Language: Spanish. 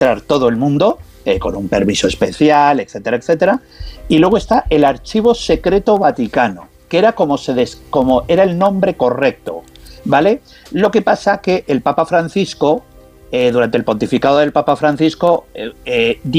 entrar todo el mundo, con un permiso especial, etcétera, etcétera. Y luego está el Archivo Secreto Vaticano, que era como era el nombre correcto, ¿vale? Lo que pasa que el Papa Francisco, durante el pontificado del Papa Francisco,